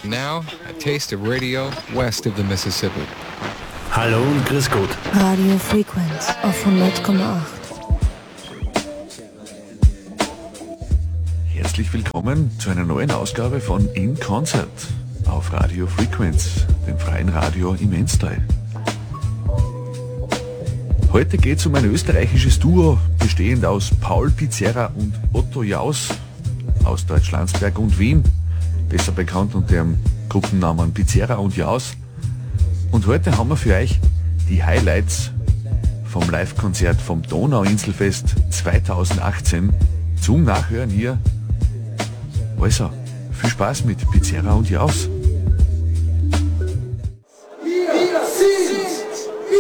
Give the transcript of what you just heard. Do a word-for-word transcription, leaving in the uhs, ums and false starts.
Now, a taste of radio west of the Mississippi. Hallo und grüß Gott. Radio Frequenz auf hundert Komma acht. Herzlich willkommen zu einer neuen Ausgabe von In Concert auf Radio Frequenz, dem freien Radio im Enstal. Heute geht es um ein österreichisches Duo, bestehend aus Paul Pizzerra und Otto Jaus aus Deutschlandsberg und Wien, besser bekannt unter dem Gruppennamen Pizzerra und Jaus. Und heute haben wir für euch die Highlights vom Live-Konzert vom Donauinselfest zweitausendachtzehn zum Nachhören hier. Also, viel Spaß mit Pizzerra und Jaus.